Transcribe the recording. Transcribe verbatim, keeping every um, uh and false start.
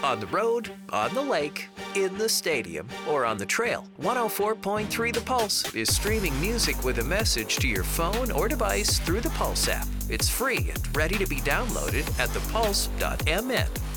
On the road, on the lake, in the stadium, or on the trail, one oh four point three The Pulse is streaming music with a message to your phone or device through the Pulse app. It's free and ready to be downloaded at the pulse dot m n.